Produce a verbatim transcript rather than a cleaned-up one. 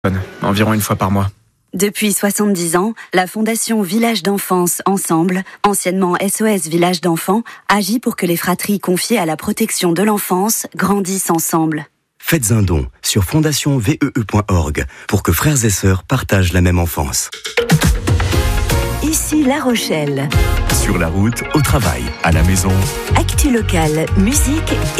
environ une fois par mois. Depuis soixante-dix ans, la Fondation Village d'Enfance Ensemble, anciennement S O S Village d'Enfants, agit pour que les fratries confiées à la protection de l'enfance grandissent ensemble. Faites un don sur fondation vee point org pour que frères et sœurs partagent la même enfance. Ici La Rochelle. Sur la route, au travail, à la maison. Actu locale, musique